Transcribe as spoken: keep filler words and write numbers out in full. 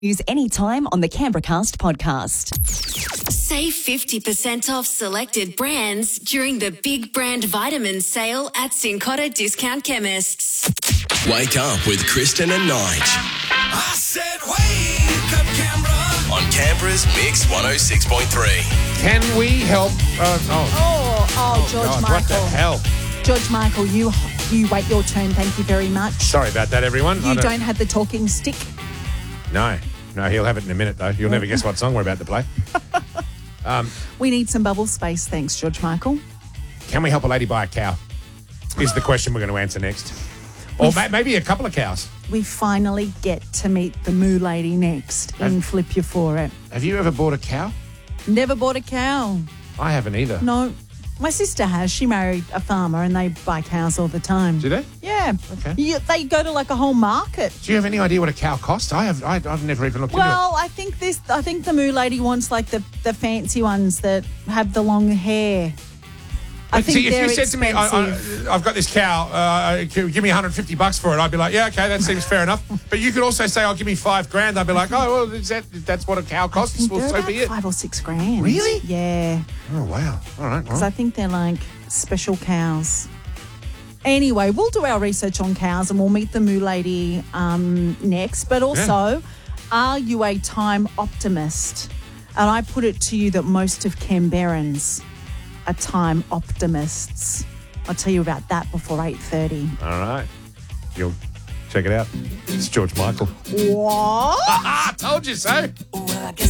Use anytime on the Canberracast podcast. Save fifty percent off selected brands during the Big Brand Vitamin Sale at Cincotta Discount Chemists. Wake up with Kristen and Nige. I said wake up, Canberra. On Canberra's Mix one oh six point three. Can we help? Uh, oh, Oh, oh, George God, Michael. what the hell? George Michael, you you wait your turn. Thank you very much. Sorry about that, everyone. I You don't have the talking stick. No, no, he'll have it in a minute, though. You'll never guess what song we're about to play. We need some bubble space. Thanks, George Michael. Can we help a lady buy a cow? Is the question we're going to answer next. Or ma- maybe a couple of cows. We finally get to meet the moo lady next in Flip You For It. Have you ever bought a cow? Never bought a cow. I haven't either. No. My sister has. She married a farmer and they buy cows all the time. Do they? Yeah. Okay. You, they go to like a whole market. Do you have any idea what a cow costs? I have. I, I've never even looked Well, I think this. I think the moo lady wants like the, the fancy ones that have the long hair. I into it. think See, if they're you said to me, I, expensive. I, I've got this cow, uh, give me one hundred fifty bucks for it, I'd be like, yeah, okay, that seems fair enough. But you could also say, I'll give me five grand. I'd be like, oh, well, is that that's what a cow costs? Well, They're so about be it. five or six grand. Really? Yeah. Oh, wow. All right. Because Well. I think they're like special cows. Anyway, we'll do our research on cows and we'll meet the moo lady um, next. But also, are you a time optimist? And I put it to you that most of Canberrans are time optimists. I'll tell you about that before eight thirty. All right. You'll check it out. It's George Michael. What? Ah, told you so. Well, I guess